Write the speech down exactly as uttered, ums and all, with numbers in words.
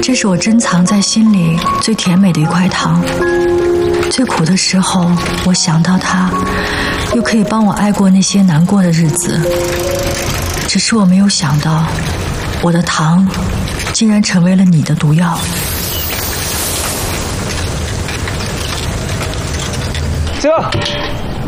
这是我珍藏在心里最甜美的一块糖。最苦的时候，我想到它，又可以帮我挨过那些难过的日子。只是我没有想到，我的糖竟然成为了你的毒药。 这